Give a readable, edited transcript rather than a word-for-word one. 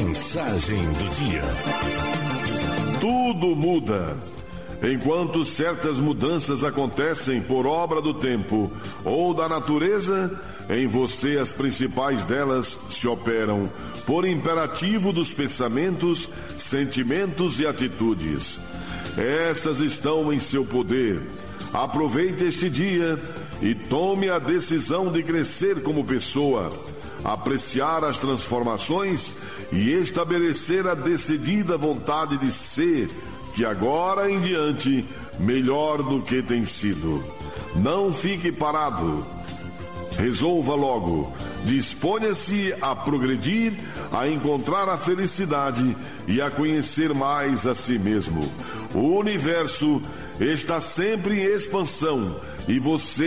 Mensagem do dia. Tudo muda. Enquanto certas mudanças acontecem por obra do tempo ou da natureza, em você as principais delas se operam por imperativo dos pensamentos, sentimentos e atitudes. Estas estão em seu poder. Aproveite este dia e tome a decisão de crescer como pessoa, apreciar as transformações e estabelecer a decidida vontade de ser, que agora em diante, melhor do que tem sido. Não fique parado. Resolva logo. Disponha-se a progredir, a encontrar a felicidade e a conhecer mais a si mesmo. O universo está sempre em expansão e você